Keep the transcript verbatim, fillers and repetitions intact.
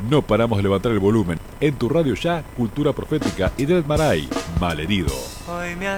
No paramos de levantar el volumen. En tu radio ya, Cultura Profética y Del Maray, Malherido. Hoy me